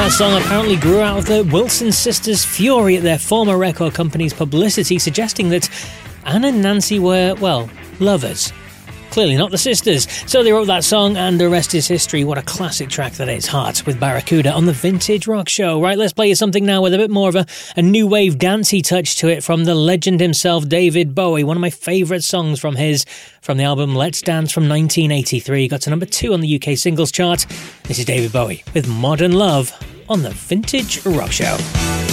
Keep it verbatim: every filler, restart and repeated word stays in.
That song apparently grew out of the Wilson sisters' fury at their former record company's publicity, suggesting that Anne and Nancy were, well, lovers. Clearly not the sisters. So they wrote that song, and the rest is history. What a classic track that is. Heart with Barracuda on the Vintage Rock Show. Right, let's play you something now with a bit more of a, a new wave dancey touch to it from the legend himself, David Bowie. One of my favourite songs from his, from the album Let's Dance from nineteen eighty-three. Got to number two on the U K singles chart. This is David Bowie with Modern Love on the Vintage Rock Show.